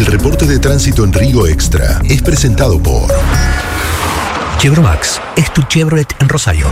reporte de tránsito en Río Extra es presentado por Chevromax es tu Chevrolet en Rosario.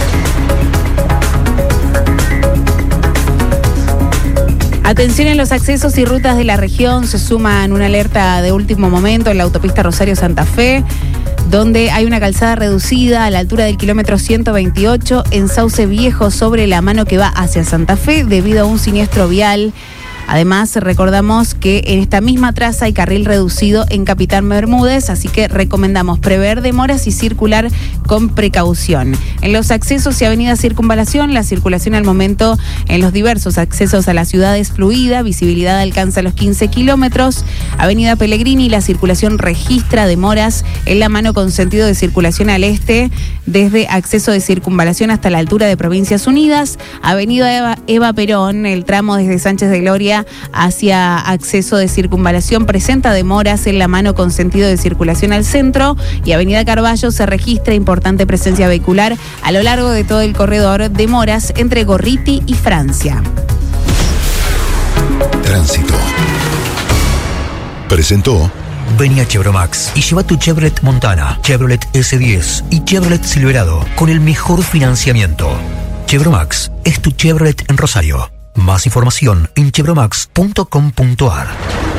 Atención en los accesos y rutas de la región, se suman una alerta de último momento en la autopista Rosario-Santa Fe, donde hay una calzada reducida a la altura del kilómetro 128 en Sauce Viejo sobre la mano que va hacia Santa Fe debido a un siniestro vial. Además, recordamos que en esta misma traza hay carril reducido en Capitán Bermúdez, así que recomendamos prever demoras y circular con precaución. En los accesos y avenida Circunvalación, la circulación al momento en los diversos accesos a la ciudad es fluida, visibilidad alcanza los 15 kilómetros. Avenida Pellegrini, la circulación registra demoras en la mano con sentido de circulación al este, desde acceso de Circunvalación hasta la altura de Provincias Unidas. Avenida Eva Perón, el tramo desde Sánchez de Gloria hacia acceso de Circunvalación presenta demoras en la mano con sentido de circulación al centro, y Avenida Carballo se registra importante presencia vehicular a lo largo de todo el corredor, demoras entre Gorriti y Francia. Tránsito. Presentó. Vení a Chevromax y lleva tu Chevrolet Montana, Chevrolet S10 y Chevrolet Silverado con el mejor financiamiento. Chevromax es tu Chevrolet en Rosario. Más información en chevromax.com.ar.